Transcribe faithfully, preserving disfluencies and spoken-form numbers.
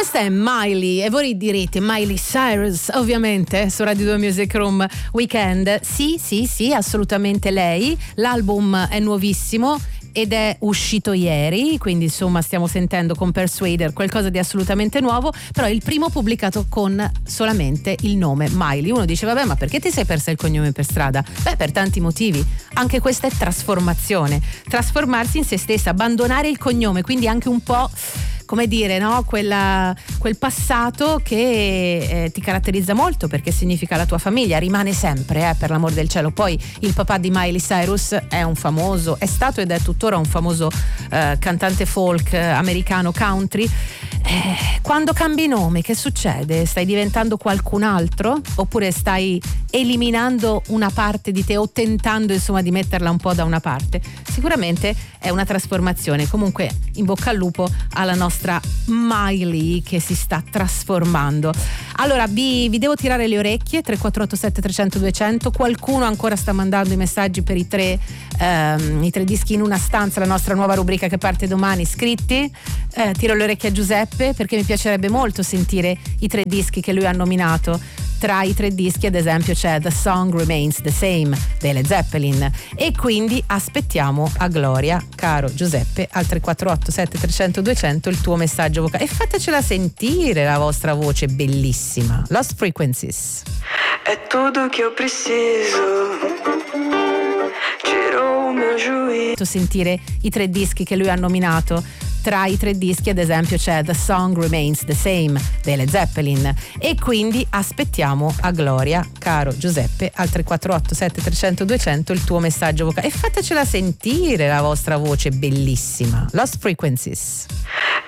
Questa è Miley e voi direte Miley Cyrus, ovviamente, su Radio due Music Room Weekend. Sì, sì, sì, assolutamente lei. L'album è nuovissimo ed è uscito ieri, quindi insomma stiamo sentendo con Persuader qualcosa di assolutamente nuovo, però è il primo pubblicato con solamente il nome Miley. Uno dice vabbè, ma perché ti sei persa il cognome per strada? Beh, per tanti motivi. Anche questa è trasformazione, trasformarsi in se stessa, abbandonare il cognome, quindi anche un po', come dire, no? Quella, quel passato che eh, ti caratterizza molto, perché significa la tua famiglia, rimane sempre, eh, per l'amor del cielo. Poi il papà di Miley Cyrus è un famoso, è stato ed è tuttora un famoso eh, cantante folk eh, americano country. Eh, quando cambi nome, che succede? Stai diventando qualcun altro? Oppure stai eliminando una parte di te o tentando insomma di metterla un po' da una parte? Sicuramente è una trasformazione. Comunque in bocca al lupo alla nostra Miley che si sta trasformando. Allora vi, vi devo tirare le orecchie. Tre quattro otto sette tre zero zero due zero zero. Qualcuno ancora sta mandando i messaggi per i tre ehm, i tre dischi in una stanza, la nostra nuova rubrica che parte domani. Scritti, eh, tiro le orecchie a Giuseppe perché mi piacerebbe molto sentire i tre dischi che lui ha nominato. Tra i tre dischi ad esempio c'è The Song Remains the Same dei Led Zeppelin, e quindi aspettiamo a gloria, caro Giuseppe, al tre quattro otto sette tre zero zero due zero zero il tuo messaggio vocale, e fatecela sentire la vostra voce bellissima. Lost Frequencies. È tutto che ho preciso, giro il mio giudizio. Sentire i tre dischi che lui ha nominato. Tra i tre dischi ad esempio c'è The Song Remains the Same dei Led Zeppelin, e quindi aspettiamo a gloria, caro Giuseppe, al tre quattro otto sette tre zero zero due zero zero il tuo messaggio vocale, e fatecela sentire la vostra voce bellissima. Lost Frequencies.